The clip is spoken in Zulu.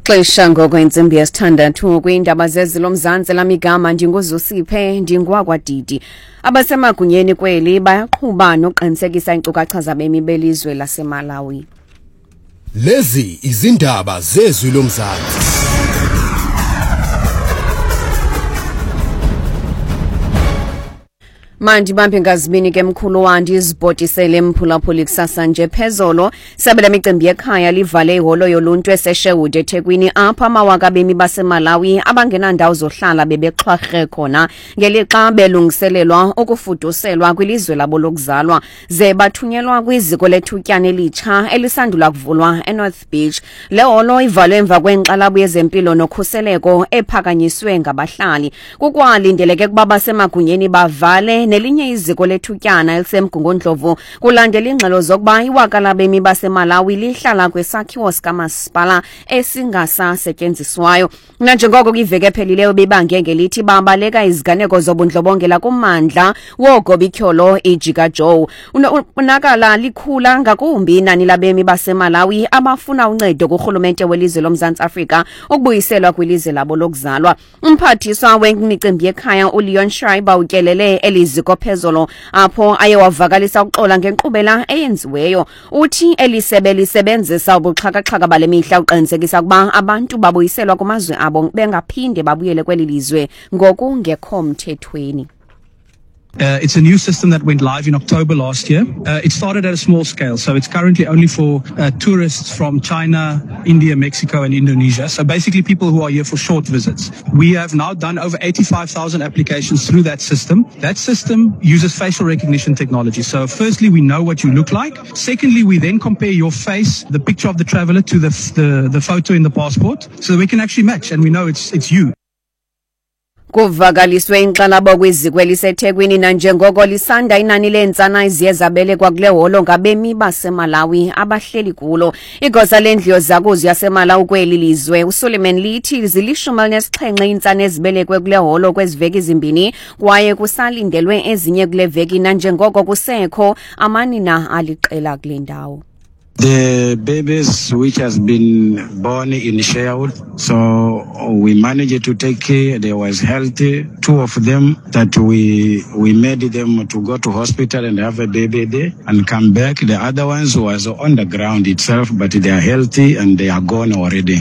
Xesha ngokwensimbi yesithandathu kwiindaba zezilo Mzantsi lamigama ndinguzusiphe ndingwakwadidi. Abasemagunyeni kweli bayaqhuba noqinisekisa iinkcukacha zabemi belizwe laseMalawi. Lezi izindaba zezwi loMzantsi. Mandi bampi ngazibini ke mkhulu wandi izibhotisele mphulaphuli kusasa nje phezolo sabela micimbi ekhaya livale iholo yoluntu eseSherwood eThekwini apha amawaka bemi baseMalawi abangenandawo zohlala bebexhwarhe khona ngelixa belungiselelwa ukufuduselwa kwilizwe labo lokuzalwa ze bathunyelwa kwiziko lethutyana elitsha elisandula kuvulwa eNorth Beach. Le holo ivalwe emva kwenkxalabo yezempilo nokhuseleko ephakanyiswe ngabahlali. Kukwalindeleke kuba basemagunyeni bavale nelinye iziko lethutyana elisemgungundlovu kulandela ingxelo zokuba iwaka labemi baseMalawi lihlala kwesakhiwo sikamasipala esingasasetyenziswayo. Nanjengoko kwiveki ephelileyo bebange ngelithi babaleka iziganeko zobundlobongela kummandla wogobityholo iJika Joe. Unakala likhula ngakumbi inani labemi baseMalawi abafuna uncedo kurhulumente welizwe loMzantsi Afrika ukubuyiselwa kwilizwe labo lokuzalwa. Umphathiswa wemicimbi yekhaya uLeon Schreiber utyelele eliziko phezolo apho aye wavakalisa ukuxola ngenkqubela eyenziweyo. Uthi elisebe lisebenzisa ubuxhakaxhaka bale mihla uqinisekisa ukuba abantu babuyiselwa kumazwe abo bengaphinde babuyele kweli lizwe ngokungekho mthethweni. It's a new system that went live in October last year. It started at a small scale, so it's currently only for tourists from China, India, Mexico and Indonesia. So basically people who are here for short visits. We have now done over 85,000 applications through that system. That system uses facial recognition technology. So firstly, we know what you look like. Secondly, we then compare your face, the picture of the traveler, to the photo in the passport, so we can actually match and we know it's you. Kuvakaliswe inxalabo kwiziko eliseThekwini nanjengoko lisanda inani leentsana eziye zabelekwa kule holo ngabemi baseMalawi abahleli kulo. Igosa lendlu yozakuzo yaseMalawi kweli lizwe uSuleiman lithi zili-17 iintsana ezibelekwe kule holo kweziveki ezimbini kwaye kusalindelwe ezinye kule veki nanjengoko kusekho amanina aliqela kule ndawo. The babies which has been born in Sherwood, so we managed to take care. They was healthy. 2 of them that we made them to go to hospital and have a baby there and come back. The other ones was on the ground itself, but they are healthy and they are gone already.